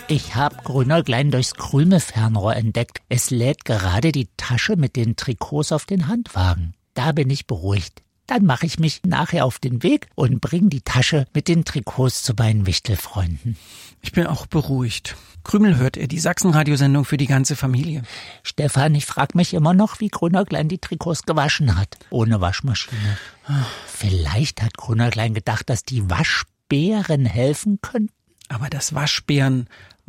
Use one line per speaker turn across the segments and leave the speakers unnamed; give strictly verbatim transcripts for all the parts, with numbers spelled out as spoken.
Ich habe Grünäuglein durchs Krümelfernrohr entdeckt. Es lädt gerade die Tasche mit den Trikots auf den Handwagen. Da bin ich beruhigt. Dann mache ich mich nachher auf den Weg und bringe die Tasche mit den Trikots zu meinen Wichtelfreunden.
Ich bin auch beruhigt. Krümel hört er, die Sachsen-Radiosendung für die ganze Familie.
Stefan, ich frage mich immer noch, wie Grünäuglein die Trikots gewaschen hat. Ohne Waschmaschine. Vielleicht hat Grünäuglein gedacht, dass die Waschbären helfen könnten.
Aber dass Waschbären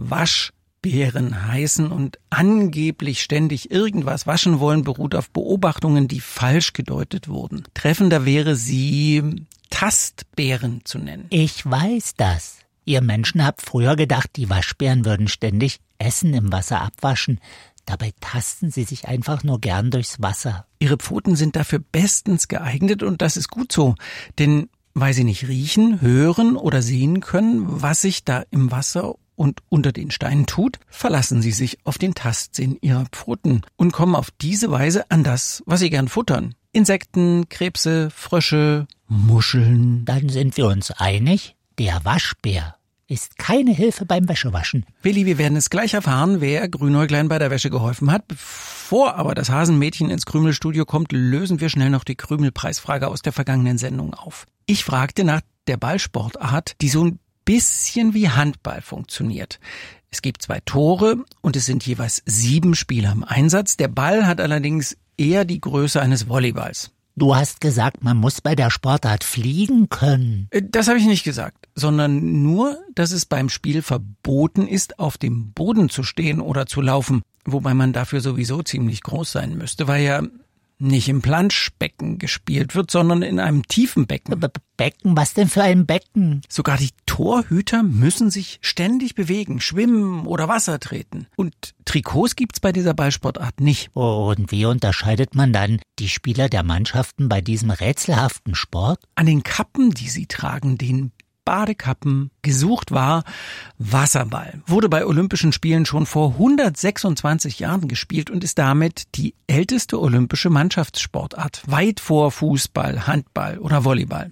Waschbären heißen und angeblich ständig irgendwas waschen wollen, beruht auf Beobachtungen, die falsch gedeutet wurden. Treffender wäre sie Tastbären zu nennen.
Ich weiß das. Ihr Menschen habt früher gedacht, die Waschbären würden ständig Essen im Wasser abwaschen. Dabei tasten sie sich einfach nur gern durchs Wasser.
Ihre Pfoten sind dafür bestens geeignet und das ist gut so. Denn weil sie nicht riechen, hören oder sehen können, was sich da im Wasser und unter den Steinen tut, verlassen sie sich auf den Tastsinn ihrer Pfoten und kommen auf diese Weise an das, was sie gern futtern. Insekten, Krebse, Frösche, Muscheln.
Dann sind wir uns einig, der Waschbär ist keine Hilfe beim Wäschewaschen.
Willi, wir werden es gleich erfahren, wer Grünäuglein bei der Wäsche geholfen hat. Bevor aber das Hasenmädchen ins Krümelstudio kommt, lösen wir schnell noch die Krümelpreisfrage aus der vergangenen Sendung auf. Ich fragte nach der Ballsportart, die so ein bisschen wie Handball funktioniert. Es gibt zwei Tore und es sind jeweils sieben Spieler im Einsatz. Der Ball hat allerdings eher die Größe eines Volleyballs.
Du hast gesagt, man muss bei der Sportart fliegen können.
Das habe ich nicht gesagt, sondern nur, dass es beim Spiel verboten ist, auf dem Boden zu stehen oder zu laufen. Wobei man dafür sowieso ziemlich groß sein müsste, weil ja nicht im Planschbecken gespielt wird, sondern in einem tiefen Becken.
Be- Becken? Was denn für ein Becken?
Sogar die Torhüter müssen sich ständig bewegen, schwimmen oder Wasser treten. Und Trikots gibt's bei dieser Ballsportart nicht.
Und wie unterscheidet man dann die Spieler der Mannschaften bei diesem rätselhaften Sport?
An den Kappen, die sie tragen, den Badekappen. Gesucht war Wasserball. Wurde bei Olympischen Spielen schon vor hundertsechsundzwanzig Jahren gespielt und ist damit die älteste olympische Mannschaftssportart. Weit vor Fußball, Handball oder Volleyball.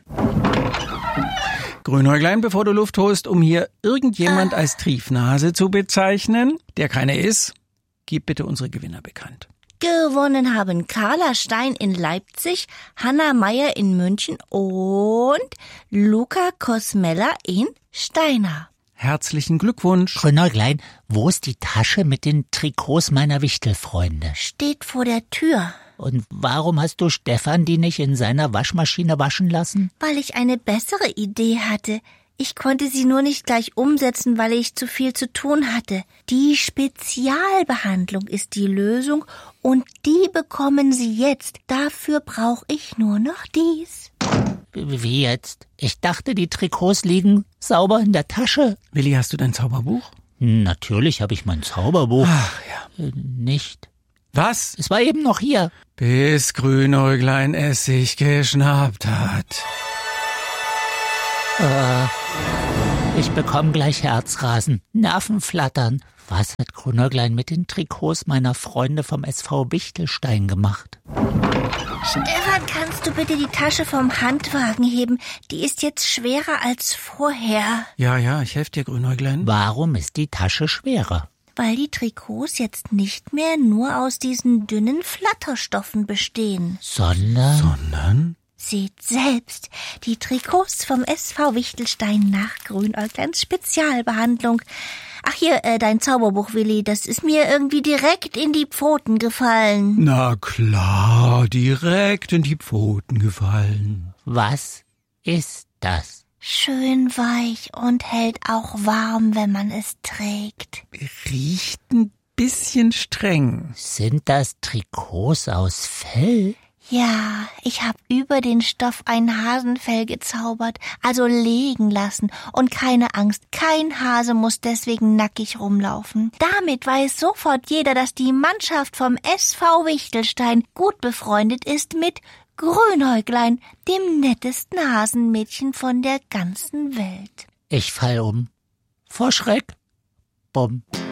Grünäuglein, bevor du Luft holst, um hier irgendjemand als Triefnase zu bezeichnen, der keine ist, gib bitte unsere Gewinner bekannt.
Gewonnen haben Carla Stein in Leipzig, Hanna Meyer in München und Luca Kosmella in Steinau.
Herzlichen Glückwunsch.
Grünäuglein, wo ist die Tasche mit den Trikots meiner Wichtelfreunde?
Steht vor der Tür.
Und warum hast du Stefan die nicht in seiner Waschmaschine waschen lassen?
Weil ich eine bessere Idee hatte. Ich konnte sie nur nicht gleich umsetzen, weil ich zu viel zu tun hatte. Die Spezialbehandlung ist die Lösung und die bekommen Sie jetzt. Dafür brauche ich nur noch dies.
Wie jetzt? Ich dachte, die Trikots liegen sauber in der Tasche.
Willi, hast du dein Zauberbuch?
Natürlich habe ich mein Zauberbuch.
Ach ja.
Äh, nicht.
Was?
Es war eben noch hier.
Bis Grünäuglein es sich geschnappt hat.
Äh, ich bekomme gleich Herzrasen, Nervenflattern. Was hat Grünäuglein mit den Trikots meiner Freunde vom S V Wichtelstein gemacht?
Stefan, kannst du bitte die Tasche vom Handwagen heben? Die ist jetzt schwerer als vorher.
Ja, ja, ich helfe dir, Grünäuglein.
Warum ist die Tasche schwerer?
Weil die Trikots jetzt nicht mehr nur aus diesen dünnen Flatterstoffen bestehen.
Sondern?
Sondern?
Seht selbst, die Trikots vom S V Wichtelstein nach Grünäugleins Spezialbehandlung. Ach hier, äh, dein Zauberbuch, Willi, das ist mir irgendwie direkt in die Pfoten gefallen.
Na klar, direkt in die Pfoten gefallen.
Was ist das?
Schön weich und hält auch warm, wenn man es trägt.
Riecht ein bisschen streng.
Sind das Trikots aus Fell?
Ja, ich hab über den Stoff ein Hasenfell gezaubert, also legen lassen. Und keine Angst, kein Hase muss deswegen nackig rumlaufen. Damit weiß sofort jeder, dass die Mannschaft vom S V Wichtelstein gut befreundet ist mit Grünäuglein, dem nettesten Hasenmädchen von der ganzen Welt.
Ich fall um. Vor Schreck. Bumm.